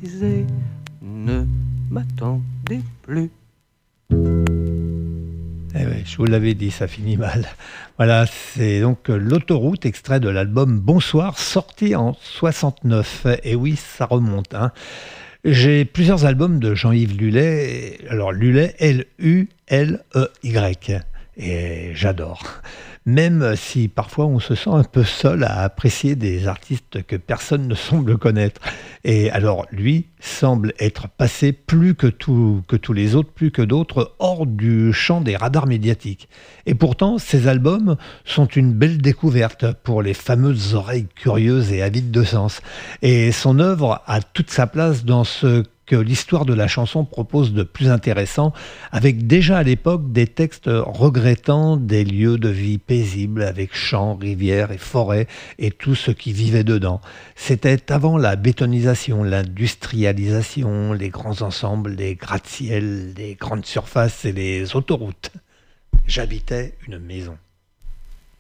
disait ne m'attendez plus. Eh oui, je vous l'avais dit, ça finit mal. Voilà, c'est donc L'autoroute, extrait de l'album Bonsoir, sorti en 69. Et oui, ça remonte, hein. J'ai plusieurs albums de Jean-Yves Lullet. Alors Lullet, Luley. Et j'adore. Même si parfois on se sent un peu seul à apprécier des artistes que personne ne semble connaître. Et alors lui semble être passé plus que tous les autres, plus que d'autres, hors du champ des radars médiatiques. Et pourtant, ses albums sont une belle découverte pour les fameuses oreilles curieuses et avides de sens. Et son œuvre a toute sa place dans ce que l'histoire de la chanson propose de plus intéressant, avec déjà à l'époque des textes regrettant des lieux de vie paisibles avec champs, rivières et forêts et tout ce qui vivait dedans. C'était avant la bétonisation, l'industrialisation, les grands ensembles, les gratte-ciel, les grandes surfaces et les autoroutes. J'habitais une maison.